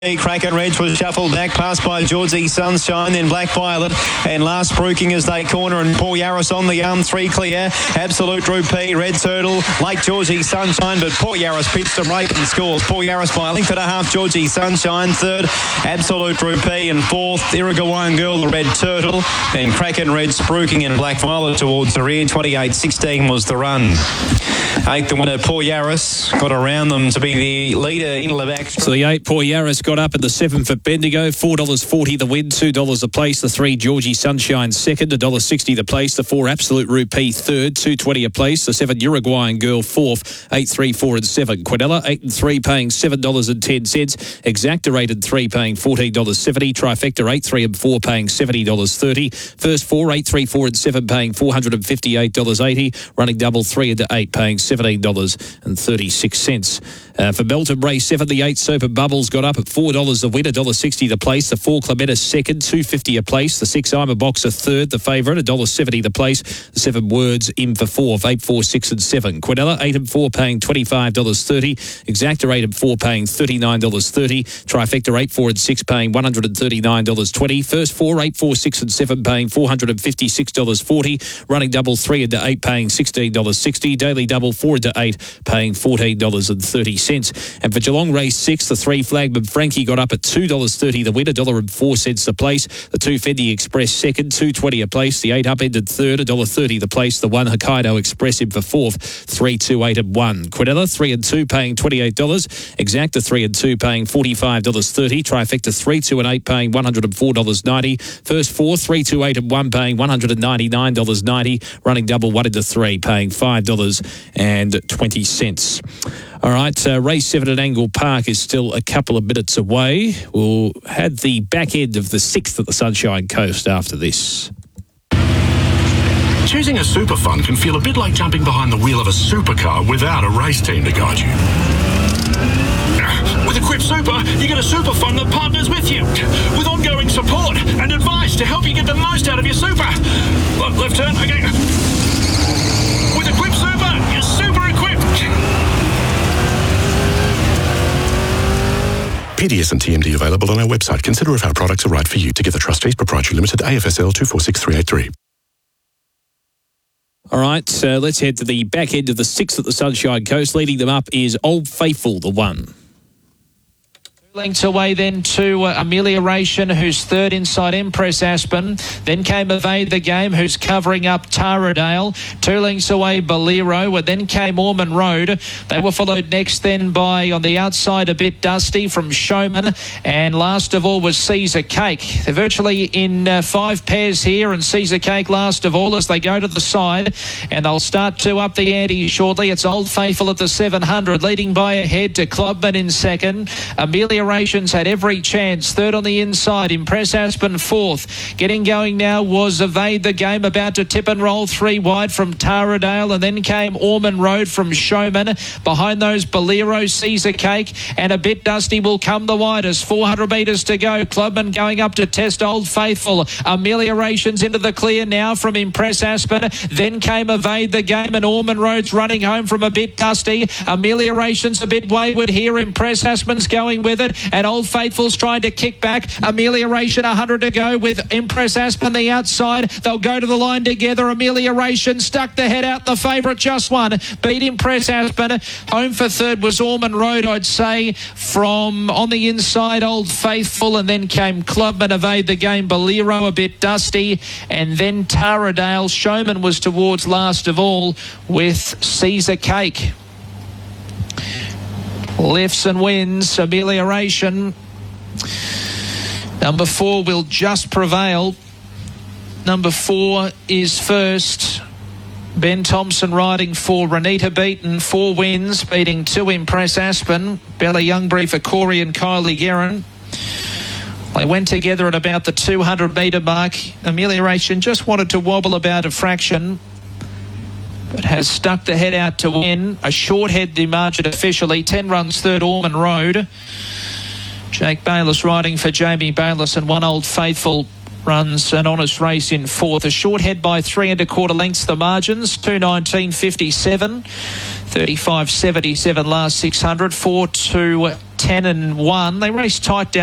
Kraken Reg was shuffled back, passed by Georgie Sunshine, then Black Violet, and last Brooking as they corner, and Paul Yarris on the arm, 3 clear. Absolute Rupee, Red Turtle, like Georgie Sunshine, but Paul Yarris pitched them right and scores. Paul Yarris by a length and a half, Georgie Sunshine, third, Absolute Rupee, and fourth, Irrigawine Girl, the Red Turtle, then Kraken Reg, Brooking, and Black Violet towards the rear. 28-16 was the run. Eighth, the winner, Paul Yarris, got around them to be the leader in Levac. So the 8, Paul Yarris got up at the 7 for Bendigo, $4.40 the win, $2 a place. The 3, Georgie Sunshine second, $1.60 the place. The 4, Absolute Rupee third, $2.20 a place. The 7, Uruguayan Girl fourth, 8, 3, 4 and 7. Quinella 8 and 3 paying $7.10. Exacta rated 3 paying $14.70. Trifecta 8, 3 and 4 paying $70.30. First 4, 8, 3, 4 and 7 paying $458.80. Running double 3 into 8 paying $17.36. For Melton Race 7, the 8, Soap and Bubbles got up at $4 a win, $1.60 the place. The 4, Clementa second, $2.50 a place. The 6, I'm a Boxer third, the favourite, $1.70 the place. The 7, Words in for fourth, 8, 4, 6 and 7. Quinella 8 and 4 paying $25.30. Exacta 8 and 4 paying $39.30. Trifecta 8, 4 and 6 paying $139.20. First 4, 8, 4, 6 and 7 paying $456.40. Running double 3 into 8 paying $16.60. Daily double 4 into 8 paying $14.30. And for Geelong Race 6, the 3, Flagman Frankie got up at $2.30 the win, $1.04 the place. The 2, Fendi Express second, $2.20 a place. The 8, Upended third, $1.30 the place. The 1, Hokkaido Express in for fourth, 3, 2, 8 and 1. Quinella 3 and 2 paying $28. Exacta 3 and 2 paying $45.30. Trifecta 3, 2 and 8 paying $104.90. First 4, 3, 2, 8 and 1 paying $199.90. Running double 1 into 3 paying $5.20. All right, race 7 at Angle Park is still a couple of minutes away. We'll have the back end of the 6th at the Sunshine Coast after this. Choosing a super fund can feel a bit like jumping behind the wheel of a supercar without a race team to guide you. With Equip Super, you get a super fund that partners with you, with ongoing support and advice to help you get the most out of your super. Left turn, okay. With Equip Super, you're super equipped. PDS and TMD available on our website. Consider if our products are right for you. Together Trustees Proprietary Limited, AFSL 246383. All right, let's head to the back end of the 6th at the Sunshine Coast. Leading them up is Old Faithful, the 1. Lengths away then to Amelioration, who's third inside Empress Aspen. Then came Evade the Game, who's covering up Taradale. 2 lengths away Bolero, and then came Ormond Road. They were followed next then by, on the outside, A Bit Dusty from Showman. And last of all was Caesar Cake. They're virtually in 5 pairs here, and Caesar Cake last of all as they go to the side. And they'll start to up the ante shortly. It's Old Faithful at the 700, leading by a head to Clubman in second. Ameliorations had every chance. Third on the inside, Impress Aspen fourth. Getting going now was Evade the Game, about to tip and roll 3 wide from Taradale, and then came Ormond Road from Showman. Behind those, Bolero, Caesar Cake, and A Bit Dusty will come the widest. 400 metres to go. Clubman going up to test Old Faithful. Ameliorations into the clear now from Impress Aspen. Then came Evade the Game, and Ormond Road's running home from A Bit Dusty. Ameliorations a bit wayward here. Impress Aspen's going with it, and Old Faithful's trying to kick back. Amelioration 100 to go with Impress Aspen the outside. They'll go to the line together. Amelioration stuck the head out. The favourite just won. Beat Impress Aspen. Home for third was Ormond Road, I'd say. From on the inside, Old Faithful, and then came Clubman, Evade the Game, Bolero, A Bit Dusty, and then Taradale. Showman was towards last of all with Caesar Cake. Lifts and wins, Amelioration. Number 4 will just prevail. Number 4 is first. Ben Thompson riding for Renita Beaton. 4 wins, beating 2 Impress Aspen. Bella Youngbury for Corey and Kylie Guerin. They went together at about the 200 metre mark. Amelioration just wanted to wobble about a fraction, but has stuck the head out to win. A short head demargin officially. 10 runs third, Ormond Road. Jake Bayliss riding for Jamie Bayliss, and 1 Old Faithful runs an honest race in fourth. A short head by 3 1/4 lengths the margins. 2:19.57. 35.77 last 600. 4 to 10 and 1. They raced tight down